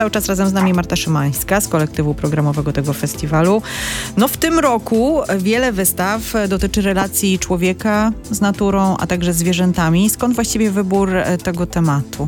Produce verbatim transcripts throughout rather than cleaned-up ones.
Cały czas razem z nami Marta Szymańska z kolektywu programowego tego festiwalu. No w tym roku wiele wystaw dotyczy relacji człowieka z naturą, a także zwierzętami. Skąd właściwie wybór tego tematu?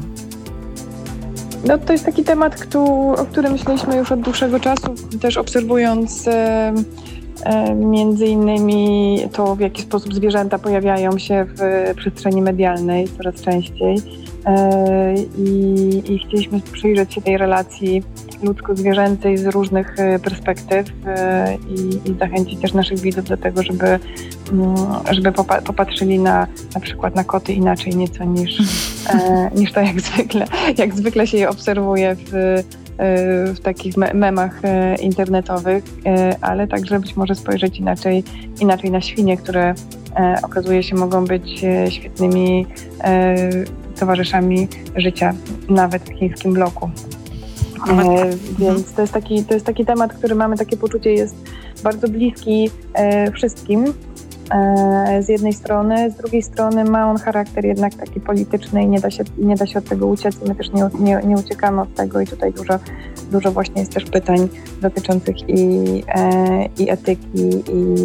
No to jest taki temat, kto, o którym myśleliśmy już od dłuższego czasu, też obserwując e, e, między innymi to, w jaki sposób zwierzęta pojawiają się w przestrzeni medialnej coraz częściej. E, i, I chcieliśmy przyjrzeć się tej relacji ludzko-zwierzęcej z różnych e, perspektyw e, i, i zachęcić też naszych widzów do tego, żeby, m, żeby popa- popatrzyli na na przykład na koty inaczej nieco niż, e, niż to jak zwykle, jak zwykle się je obserwuje w, e, w takich me- memach e, internetowych, e, ale także być może spojrzeć inaczej, inaczej na świnie, które e, okazuje się mogą być e, świetnymi e, towarzyszami życia, nawet w chińskim bloku. E, więc to jest, taki, to jest taki temat, który mamy takie poczucie jest bardzo bliski e, wszystkim e, z jednej strony, z drugiej strony ma on charakter jednak taki polityczny i nie da się, nie da się od tego uciec i my też nie, nie, nie uciekamy od tego i tutaj dużo, dużo właśnie jest też pytań dotyczących i, e, i etyki i,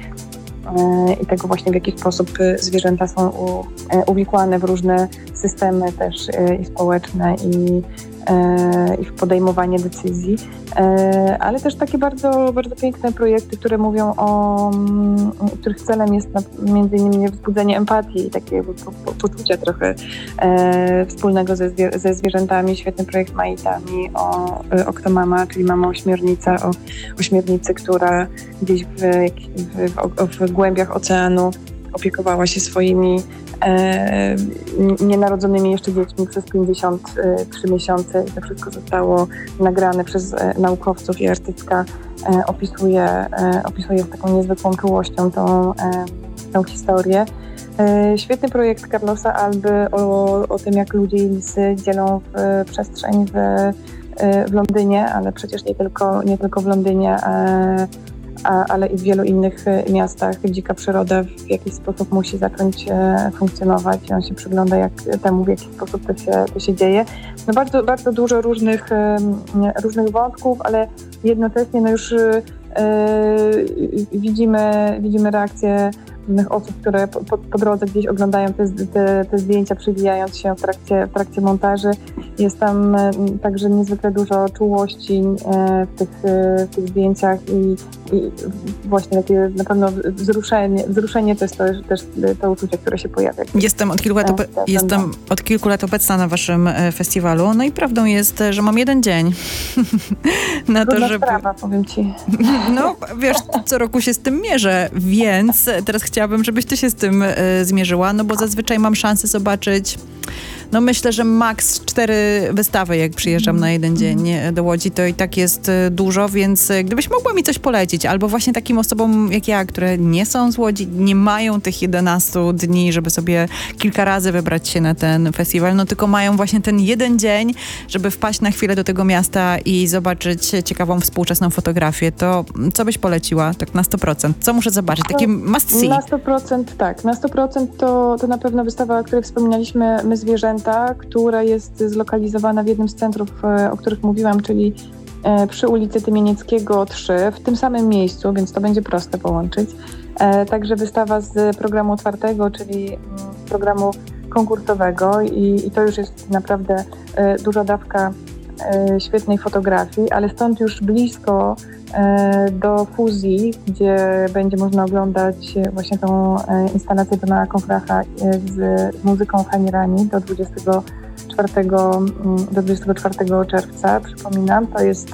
e, i tego właśnie w jaki sposób zwierzęta są u, e, uwikłane w różne systemy też e, i społeczne i i w podejmowanie decyzji, ale też takie bardzo, bardzo piękne projekty, które mówią o, których celem jest między innymi wzbudzenie empatii i takiego poczucia trochę wspólnego ze, zwier- ze zwierzętami. Świetny projekt Maitami o Octomama, czyli mama ośmiornica, o ośmiornicy, która gdzieś w, w, w, w głębiach oceanu opiekowała się swoimi e, nienarodzonymi jeszcze dziećmi przez pięćdziesiąt trzy miesiące i to wszystko zostało nagrane przez e, naukowców i artystka e, opisuje, e, opisuje z taką niezwykłą czułością tą, e, tą historię. E, świetny projekt Carlosa Alby o, o tym, jak ludzie i lisy dzielą w przestrzeń w, e, w Londynie, ale przecież nie tylko, nie tylko w Londynie, e, A, ale i w wielu innych miastach dzika przyroda w jakiś sposób musi zacząć e, funkcjonować i on się przygląda jak, temu, w jaki sposób to się, to się dzieje. No bardzo, bardzo dużo różnych, e, różnych wątków, ale jednocześnie no już e, widzimy, widzimy reakcje różnych osób, które po, po, po drodze gdzieś oglądają te, te, te zdjęcia, przewijając się w trakcie, w trakcie montaży. Jest tam także niezwykle dużo czułości e, w, tych, e, w tych zdjęciach i, i właśnie takie na pewno wzruszenie, wzruszenie to jest to, też to uczucie, które się pojawia. Jestem od kilku lat, obe- jestem od kilku lat obecna na waszym festiwalu, no i prawdą jest, że mam jeden dzień na to, żeby... sprawa, powiem ci. No, wiesz, co roku się z tym mierzę, więc teraz chciałabym, żebyś ty się z tym y, zmierzyła, no bo zazwyczaj mam szansę zobaczyć, no myślę, że maks cztery wystawy, jak przyjeżdżam na jeden dzień do Łodzi, to i tak jest dużo, więc gdybyś mogła mi coś polecić, albo właśnie takim osobom jak ja, które nie są z Łodzi, nie mają tych jedenastu dni, żeby sobie kilka razy wybrać się na ten festiwal, no tylko mają właśnie ten jeden dzień, żeby wpaść na chwilę do tego miasta i zobaczyć ciekawą współczesną fotografię, to co byś poleciła tak na sto procent? Co muszę zobaczyć? Taki must see. Na sto procent tak. Na sto procent to, to na pewno wystawa, o której wspominaliśmy, My Zwierzęta, która jest zlokalizowana w jednym z centrów, o których mówiłam, czyli przy ulicy Tymienieckiego trzy, w tym samym miejscu, więc to będzie proste połączyć. Także wystawa z programu otwartego, czyli programu konkursowego i, i to już jest naprawdę duża dawka świetnej fotografii, ale stąd już blisko do Fuzji, gdzie będzie można oglądać właśnie tą instalację Donała Konfracha z muzyką Hamirani do dwudziestego czwartego, do dwudziestego czwartego czerwca. Przypominam, to jest,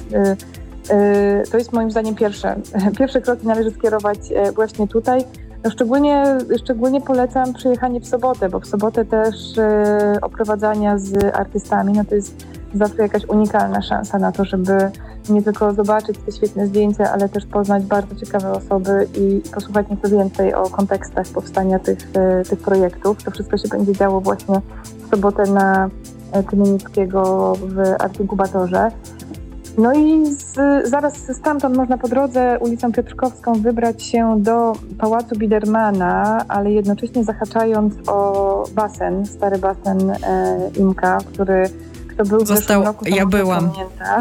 to jest moim zdaniem pierwsze, pierwsze kroki należy skierować właśnie tutaj. No szczególnie, szczególnie polecam przyjechanie w sobotę, bo w sobotę też oprowadzania z artystami, no to jest zawsze jakaś unikalna szansa na to, żeby nie tylko zobaczyć te świetne zdjęcia, ale też poznać bardzo ciekawe osoby i posłuchać nieco więcej o kontekstach powstania tych, tych projektów. To wszystko się będzie działo właśnie w sobotę na Tymienieckiego w Art Inkubatorze. No i z, zaraz stamtąd można po drodze ulicą Piotrkowską wybrać się do Pałacu Biedermana, ale jednocześnie zahaczając o basen, stary basen e, Imka, który kto był w Został, zeszłym roku, to ja może byłam. pamięta.